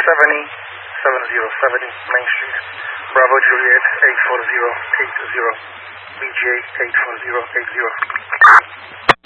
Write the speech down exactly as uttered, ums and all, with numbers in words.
seventy, seven zero seventy Main Street. Bravo Juliet eight four zero eight zero. B J eight four zero eight zero.